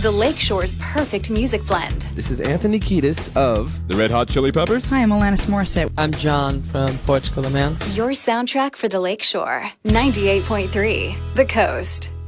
the Lakeshore's perfect music blend. This is Anthony Kiedis of The Red Hot Chili Peppers. Hi, I'm Alanis Morissette. I'm John from Portugal the Man. Your soundtrack for the Lakeshore. 98.3 The Coast.